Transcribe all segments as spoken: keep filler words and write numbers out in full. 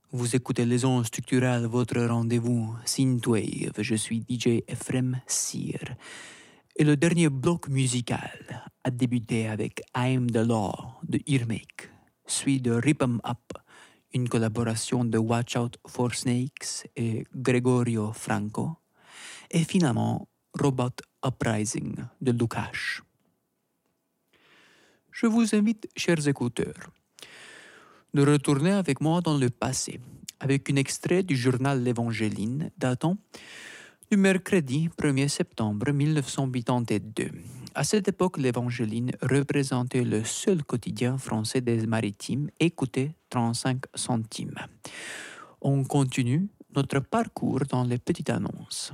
Vous écoutez Les Ondes Structurales, votre rendez-vous Synthwave. Je suis D J Ephrem Sir. Et le dernier bloc musical a débuté avec I'm the Law de Earmake, suivi de Rip 'em Up, une collaboration de Watch Out for Snakes et Gregorio Franco, et finalement Robot Uprising de Lukáš. Je vous invite, chers écouteurs, de retourner avec moi dans le passé, avec un extrait du journal L'Évangéline datant du mercredi premier septembre mille neuf cent quatre-vingt-deux. À cette époque, l'Évangéline représentait le seul quotidien français des Maritimes et coûtait trente-cinq centimes. On continue notre parcours dans les petites annonces.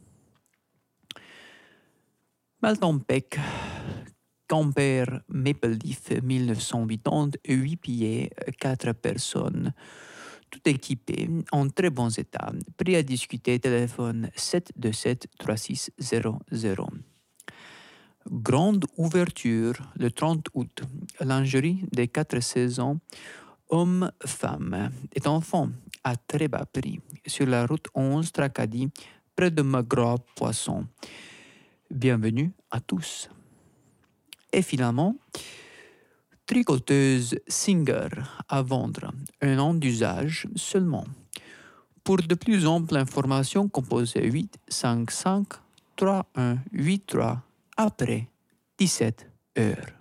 Maltempec, Camper Maple Leaf mille neuf cent quatre-vingt-dix, huit pieds, quatre personnes, tout équipé, en très bon état. Prêt à discuter, téléphone sept deux sept trois six zéro zéro. Grande ouverture le trente août. Lingerie des quatre saisons, hommes, femmes et enfants à très bas prix. Sur la route onze Tracadie, près de Maghreb Poisson. Bienvenue à tous. Et finalement, tricoteuse Singer à vendre, un an d'usage seulement. Pour de plus amples informations, composez huit cinq cinq trois un huit trois après dix-sept heures.